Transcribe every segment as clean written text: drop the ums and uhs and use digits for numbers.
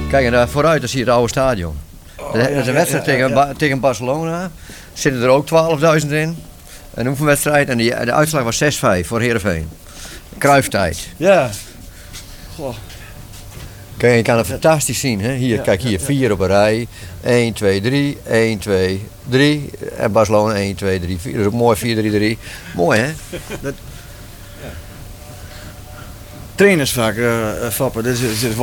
Kijk, en daar vooruit zie je het oude stadion. Dat is een wedstrijd tegen Barcelona. Zitten er ook 12.000 in. Een oefenwedstrijd en de uitslag was 6-5 voor Heerenveen. Cruijfftijd. Ja. Goh. Kijk, je kan het fantastisch zien. Hè? Hier, kijk hier, 4 op een rij. 1, 2, 3, 1, 2, 3. En Barcelona 1, 2, 3, 4. Dat is ook mooi, 4, 3, 3. Mooi, hè? Trainersvak, Foppe, dat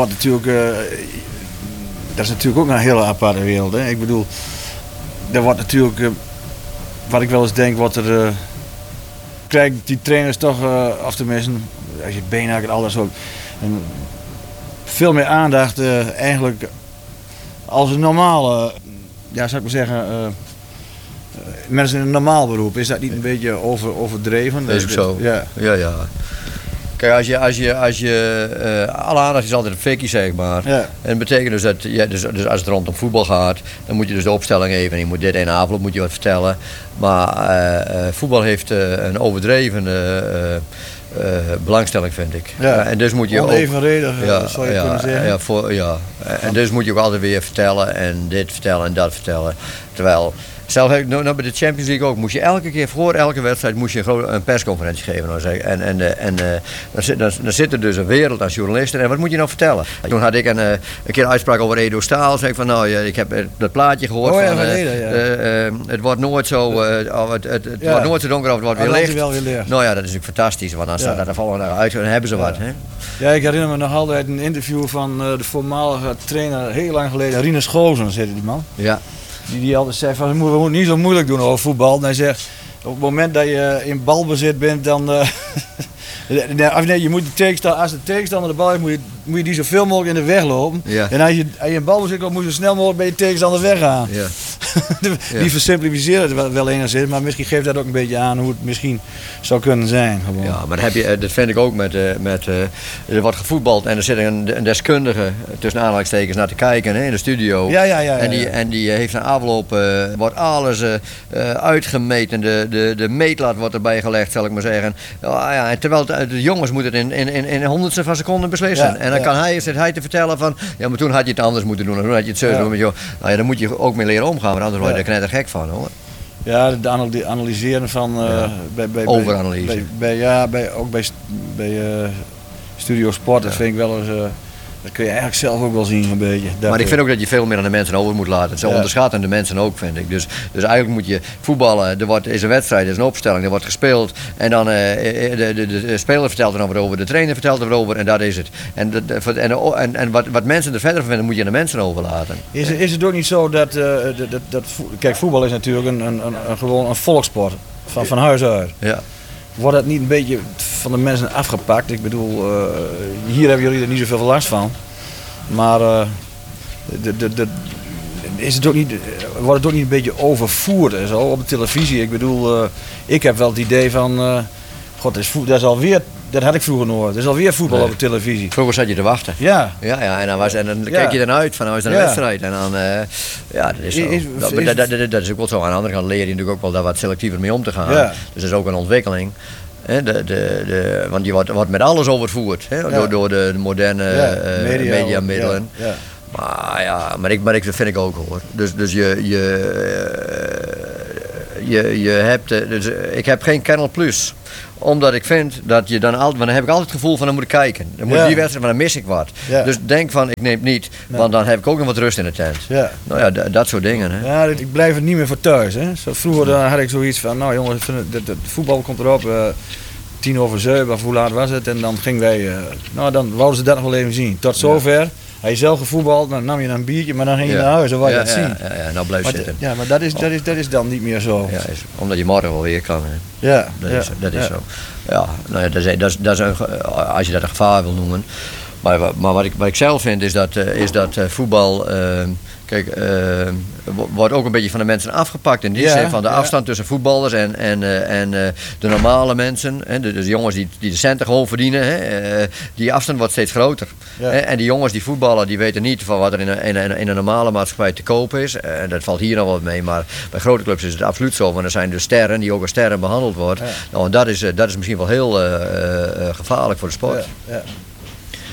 is natuurlijk ook een hele aparte wereld. Hè? Ik bedoel, er wordt natuurlijk, wat ik wel eens denk, krijgen die trainers toch, of tenminste, als je beenhakker, alles ook, veel meer aandacht eigenlijk als een normale, ja, zou ik maar zeggen, mensen in een normaal beroep. Is dat niet een beetje overdreven? Dat is ook zo. Ja. Kijk, als je alle aandacht is altijd een fikkie, zeg maar. Ja. En dat betekent dus dat, dus als het rondom voetbal gaat, dan moet je dus de opstelling even. En je moet dit in avond moet je wat vertellen. Maar voetbal heeft een overdreven belangstelling, vind ik. Ja. En dus moet je onevenredig, zou je kunnen zeggen. En dus moet je ook altijd weer vertellen en dit vertellen en dat vertellen. Terwijl, zelf heb ik bij de Champions League ook, moest je elke keer voor elke wedstrijd moest je een persconferentie geven. En dan zit er dus een wereld aan journalisten. En wat moet je nou vertellen? Toen had ik een keer een uitspraak over Edo Staal. Zei ik van, nou, ik heb dat plaatje gehoord het wordt nooit zo, wordt nooit zo donker of het wordt weer licht. Nou ja, dat is natuurlijk fantastisch, want dan staat dat er volgende dag uit en dan hebben ze wat. Hè? Ja, ik herinner me nog altijd een interview van de voormalige trainer, heel lang geleden, Rinus Goosen, zei die man. Ja. Die altijd zegt van, we moeten niet zo moeilijk doen over voetbal. En hij zegt, op het moment dat je in balbezit bent, dan... je moet als de tegenstander de bal heeft, moet je die zoveel mogelijk in de weg lopen. Ja. En als je in balbezit komt, moet je zo snel mogelijk bij je tegenstander weggaan. Ja. Die versimplificeren het wel enigszins, maar misschien geeft dat ook een beetje aan hoe het misschien zou kunnen zijn. Gewoon. Ja, maar dat vind ik ook er wordt gevoetbald en er zit een deskundige tussen aanhalingstekens naar te kijken in de studio. En die heeft een afloop, wordt alles uitgemeten, de meetlat wordt erbij gelegd, zal ik maar zeggen. En terwijl de jongens moeten het in honderdste van seconden beslissen. Ja, en dan kan hij te vertellen van, ja, maar toen had je het anders moeten doen, en toen had je het zo doen. Dan moet je ook mee leren omgaan, want anders word je er knettergek van, hoor. Ja, de analyseren van... overanalyse. Ook bij Studio Sport, dat vind ik wel eens... Dat kun je eigenlijk zelf ook wel zien, een beetje. Maar ik vind ook dat je veel meer aan de mensen over moet laten. Zo onderschatten de mensen ook, vind ik. Dus eigenlijk moet je voetballen, is een wedstrijd, er is een opstelling, er wordt gespeeld. En dan de speler vertelt er nog wat over, de trainer vertelt er wat over en dat is het. En wat mensen er verder van vinden, moet je aan de mensen overlaten. Is het ook niet zo dat kijk, voetbal is natuurlijk gewoon een volkssport, van huis uit. Ja. Wordt dat niet een beetje van de mensen afgepakt? Ik bedoel, hier hebben jullie er niet zoveel last van. Maar wordt het ook niet een beetje overvoerd en zo op de televisie? Ik bedoel, ik heb wel het idee van... dat is alweer... Dat had ik vroeger nooit. Er is alweer voetbal op de televisie. Vroeger zat je te wachten. Ja. En dan kijk je ernaar uit van nou is er een wedstrijd. En dan, dat is zo. Dat is ook wel zo. Aan de andere kant leer je natuurlijk ook wel daar wat selectiever mee om te gaan. Ja. Dus dat is ook een ontwikkeling. Want je wordt met alles overvoerd door de moderne mediamiddelen. Ja. Maar dat vind ik ook, hoor. Dus je hebt... Dus ik heb geen Kanaal Plus. Omdat ik vind dat je dan altijd... Want dan heb ik altijd het gevoel van, dan moet ik kijken. Dan moet die wedstrijd, van dan mis ik wat. Ja. Dus denk van, ik neem het niet. Want dan heb ik ook nog wat rust in de tent. Ja. Nou ja, dat soort dingen. Hè. Ja, ik blijf er niet meer voor thuis. Hè. Vroeger dan had ik zoiets van, nou jongens, de voetbal komt erop. 7:10, of hoe laat was het? En dan gingen wij... dan wouden ze dat nog wel even zien. Tot zover. Ja. Hij je zelf gevoetbald, dan nam je een biertje, maar dan ging je naar huis en wou je dat zien. Ja, nou blijf zitten. Ja, maar dat is dan niet meer zo. Ja, omdat je morgen wel weer kan. Hè. Ja. Dat is zo. Ja, nou ja, dat is als je dat een gevaar wil noemen. Maar wat ik zelf vind is dat voetbal... Kijk, wordt ook een beetje van de mensen afgepakt in die zin van de afstand tussen voetballers en de normale mensen. Hè, de jongens die de centen gewoon verdienen, hè, die afstand wordt steeds groter. Ja. Hè, en die jongens die voetballen, die weten niet van wat er in een normale maatschappij te koop is. Dat valt hier nog wat mee, maar bij grote clubs is het absoluut zo. Want er zijn dus sterren die ook als sterren behandeld worden. Ja. Nou, en dat is misschien wel heel gevaarlijk voor de sport. Ja.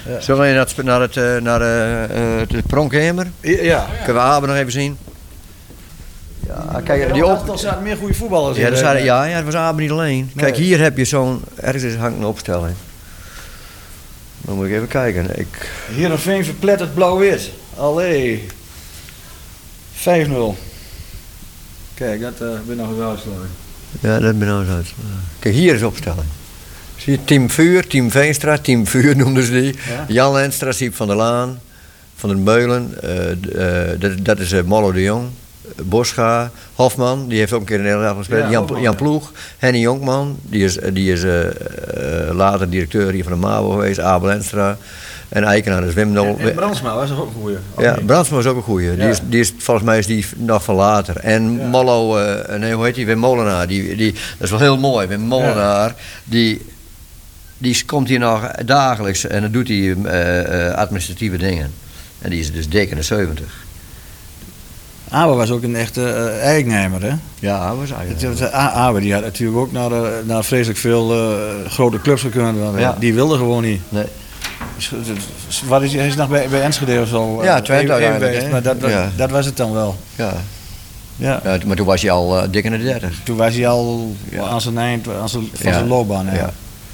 Zullen we naar het pronkhamer? Ja. Kunnen we Abe nog even zien? Ja, kijk, Die er zaten meer goede voetballers in. Het was Abe niet alleen. Nee. Kijk, hier heb je ergens hangt een opstelling. Dan moet ik even kijken. Heerenveen verpletterd blauw-wit. Allee. 5-0. Kijk, dat ben nog een uitslag. Ja, dat ben ik uit. Kijk, hier is de opstelling. Zie je, Team Vuur, Team Veenstra, Team Vuur noemden ze die. Ja. Jan Lenstra, Siep van der Laan, Van den Meulen, dat is Mollo de Jong, Boscha, Hofman, die heeft ook een keer in Nederland gespeeld. Ja, Jan Ploeg, Henny Jonkman, die is later directeur hier van de MAVO geweest, Abel Lenstra. En Eikenaar is Wim Nol. En Brandsma was ook een goeie. Ja, Brandsma was ook een goeie. Ja. Die is, volgens mij is die nog van later. En Mollo, hoe heet die? Wim Molenaar. Dat is wel heel mooi. Wim Molenaar, die komt hier nog dagelijks en dan doet hij administratieve dingen. En die is dus dik in de 70. Abe was ook een echte eigenheimer, hè? Ja, hij was eigenlijk. Abe die had natuurlijk ook naar vreselijk veel grote clubs gekund. Ja. Die wilde gewoon niet. Nee. Wat is hij is nog bij Enschede of zo? Ja, Twente uiteindelijk, geweest, hè? maar dat was het dan wel. Ja. Ja. Ja, maar toen was hij al dik in de 30. Toen was hij al aan zijn eind van zijn loopbaan. Ja.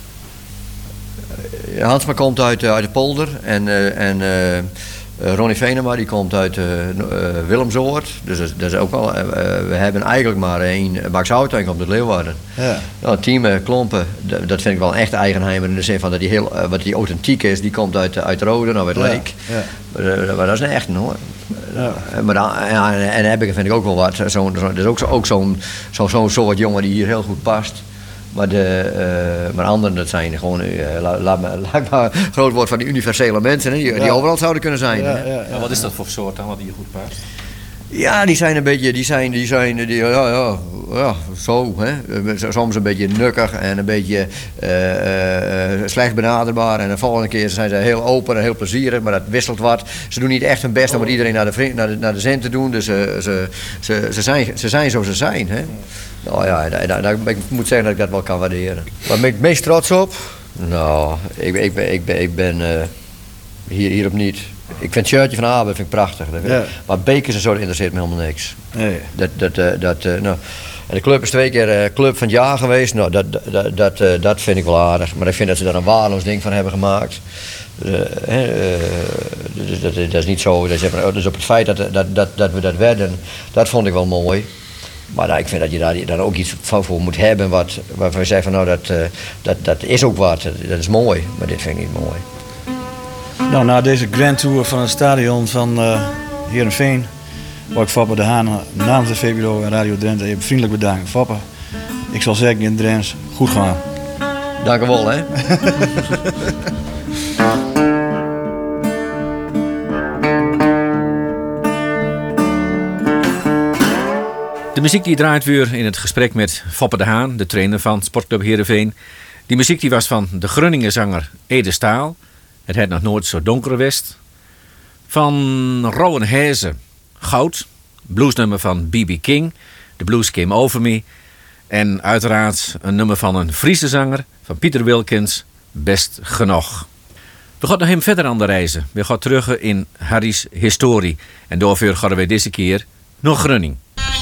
Hansma komt uit de polder en Ronnie Venema die komt uit Willemsoord. Dus dat is ook wel. We hebben eigenlijk maar één. Max Houtijn komt uit Leeuwarden. Ja. Nou, Team Klompen, dat vind ik wel een echte eigenheimer in de zin van dat die wat die authentiek is, die komt uit Rode, nou uit Leek. Ja. Maar dat is een echte hoor. Ja. Maar en Ebbeke vind ik ook wel wat. Dat is ook zo'n soort jongen die hier heel goed past. Maar anderen, dat zijn gewoon, laat maar groot woord van die universele mensen, hè, die overal zouden kunnen zijn. Ja, hè. ja. Wat is dat voor soort dan, wat hier goed past? Ja, die zijn een beetje, zo, hè. Soms een beetje nukkig en een beetje slecht benaderbaar. En de volgende keer zijn ze heel open en heel plezierig, maar dat wisselt wat. Ze doen niet echt hun best om het iedereen naar de zin te doen, dus ze zijn zoals ze zijn, hè. Nou ja, ik moet zeggen dat ik dat wel kan waarderen. Waar ben ik het meest trots op? Nou, ik ben hierop niet. Ik vind het shirtje van Abe vind ik prachtig. Ja. Maar bekers en zo, dat interesseert me helemaal niks. Nee. Nou, en de club is 2 keer club van het jaar geweest. Nou, dat vind ik wel aardig. Maar ik vind dat ze daar een waardeloos ding van hebben gemaakt. Dus dat is niet zo. Dus op het feit dat we dat werden, dat vond ik wel mooi. Maar ik vind dat je daar ook iets van voor moet hebben waarvan je zegt van nou dat is ook wat, dat is mooi, maar dit vind ik niet mooi. Nou, na deze grand tour van het stadion van Heerenveen wil ik Foppe de Haan namens de VPRO en Radio Drenthe even vriendelijk bedanken. Foppe, ik zal zeggen in Drents, goed gaan. Dank u wel, hè. De muziek die draait weer in het gesprek met Foppe de Haan, de trainer van Sportclub Heerenveen. Die muziek die was van de Groninger zanger Ede Staal. Het had nog nooit zo donker west. Van Rowan Heese, Goud. Bluesnummer van B.B. King. The Blues Came Over Me. En uiteraard een nummer van een Friese zanger, van Pieter Wilkins, Best Genoeg. We gaan nog hem verder aan de reizen. We gaan terug in Harry's historie. En daarvoor gaan we deze keer naar Groningen.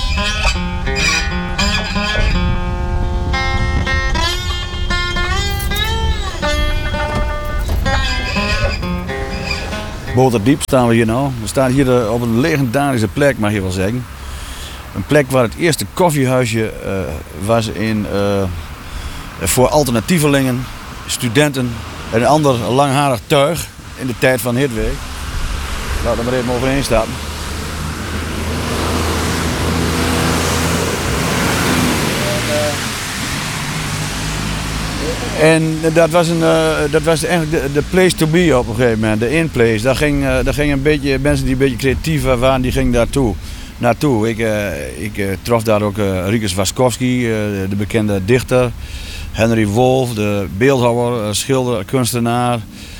Boterdiep staan we hier nou. We staan hier op een legendarische plek, mag je wel zeggen. Een plek waar het eerste koffiehuisje was voor alternatievelingen, studenten en een ander langharig tuig in de tijd van Hitweek. Laten we er even overheen staan. En dat was eigenlijk de place to be op een gegeven moment, de in-place. Daar ging een beetje, mensen die een beetje creatief waren, die gingen naartoe. Ik trof daar ook Rikus Waskowski, de bekende dichter. Henry Wolf, de beeldhouwer, schilder, kunstenaar.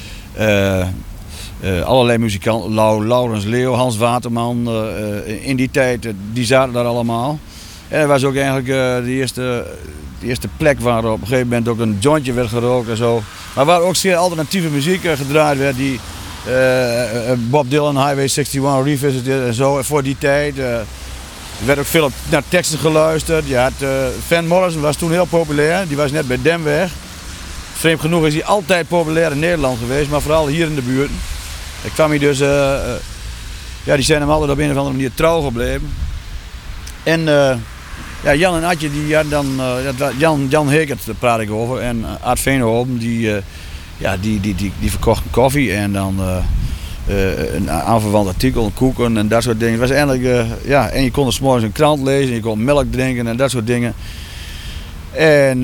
Allerlei muzikanten, Laurens Leeuw, Hans Waterman. In die tijd, die zaten daar allemaal. En dat was ook eigenlijk de eerste plek waar op een gegeven moment ook een jointje werd gerookt en zo. Maar waar ook zeer alternatieve muziek gedraaid werd, die Bob Dylan, Highway 61 Revisited en zo voor die tijd. Er werd ook veel naar teksten geluisterd. Je had, Van Morrison was toen heel populair, die was net bij Dem weg. Vreemd genoeg is hij altijd populair in Nederland geweest, maar vooral hier in de buurt. Ik kwam hier dus, die zijn hem altijd op een of andere manier trouw gebleven. En Jan en Adje, die hadden dan, Jan Hekert, daar praat ik over, en Art Veenhoven, die verkochten koffie en dan een aanverwant artikel, een koeken en dat soort dingen. Het was eigenlijk, en je kon 's morgens een krant lezen, je kon melk drinken en dat soort dingen. En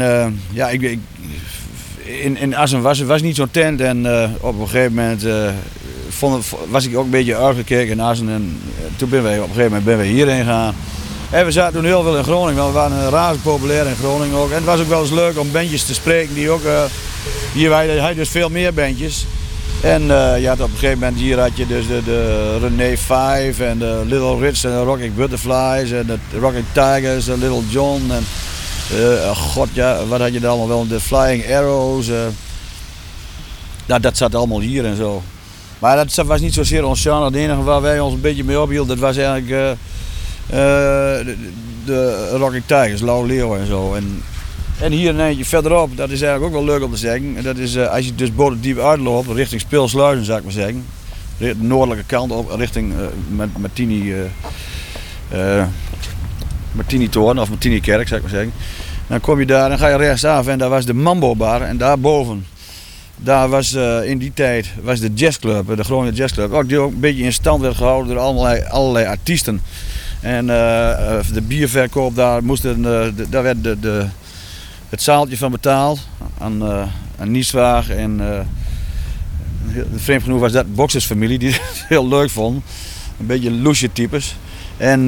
in Assen was niet zo'n tent en op een gegeven moment was ik ook een beetje uitgekeken in Assen en toen op een gegeven moment hierheen gegaan. En we zaten toen heel veel in Groningen, want we waren razend populair in Groningen ook. En het was ook wel eens leuk om bandjes te spreken die ook, hier had je dus veel meer bandjes. En je had op een gegeven moment hier had je dus de René 5 en de Little Rich en de Rocking Butterflies en de Rocking Tigers en Little John en wat had je dan allemaal wel, de Flying Arrows. Dat zat allemaal hier en zo. Maar dat was niet zozeer ons genre. Het enige waar wij ons een beetje mee ophielden, dat was eigenlijk de Rocking Tigers, Lau Leo en zo. En hier een eindje verderop, dat is eigenlijk ook wel leuk om te zeggen. Dat is als je dus Boterdiep uitloopt, richting Speelsluizen zou ik maar zeggen. De noordelijke kant op, richting Martini-toren of Martini-kerk zou ik maar zeggen. Dan kom je daar en ga je rechtsaf en daar was de Mambo Bar en daarboven. Daar was in die tijd de jazzclub, de Groningen Jazzclub, ook die ook een beetje in stand werd gehouden door allerlei artiesten. En de bierverkoop daar daar werd het zaaltje van betaald aan Nieswaag en vreemd genoeg was dat de boksersfamilie die het heel leuk vond. Een beetje loesje types. En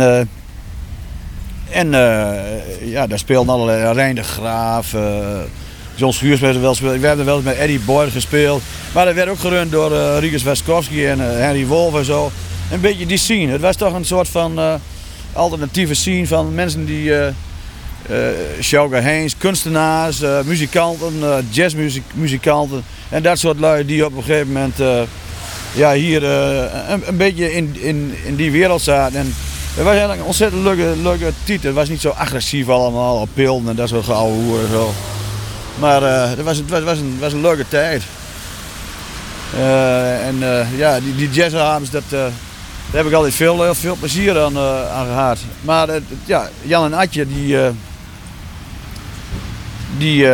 daar speelden allerlei Rijn de Graaf, John Schuurs werd er wel gespeeld. We hebben wel eens met Eddie Boyd gespeeld. Maar dat werd ook gerund door Riekes Westkowski en Henry Wolf en zo. Een beetje die scene. Het was toch een soort van alternatieve scene van mensen die Sjouke Heens, kunstenaars, muzikanten, jazzmuzikanten en dat soort lui die op een gegeven moment hier een beetje in die wereld zaten. En het was eigenlijk een ontzettend leuke titel. Het was niet zo agressief allemaal op pillen en dat soort geouwe hoeren en zo. Maar het was een leuke tijd. Die jazzavonds, daar heb ik altijd heel veel plezier aan gehad. Maar Jan en Adje, die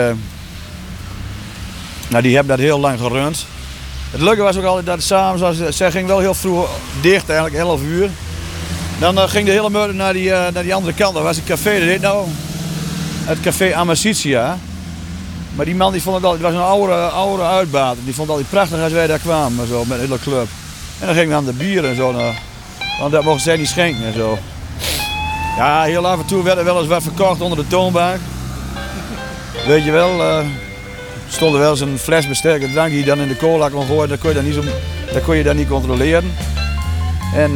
hebben dat heel lang gerund. Het leuke was ook altijd dat s'avonds, zij ging wel heel vroeg dicht, eigenlijk 11 uur. Dan ging de hele meute naar die andere kant. Dat was het café, dat heet nou het café Amicitia. Maar die man die vond het altijd, het was een oude uitbater. Die vond het altijd prachtig als wij daar kwamen, zo, met een hele club. En dan gingen we aan de bier en zo, want dat mochten zij niet schenken en zo. Ja, heel af en toe werd er wel eens wat verkocht onder de toonbank. Weet je wel, stond er wel eens een fles met sterke drank die je dan in de cola kon gooien. Dat kon je dan niet controleren. En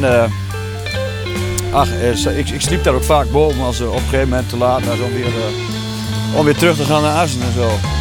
ik sliep daar ook vaak boven als op een gegeven moment te laat was om weer terug te gaan naar Assen en zo.